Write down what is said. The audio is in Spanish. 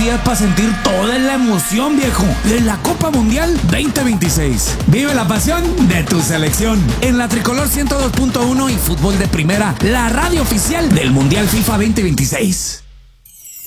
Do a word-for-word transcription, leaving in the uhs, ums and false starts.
días para sentir toda la emoción, viejo, de la Copa Mundial veinte veintiséis. Vive la pasión de tu selección en la Tricolor ciento dos punto uno y Fútbol de Primera, la radio oficial del Mundial FIFA veinte veintiséis.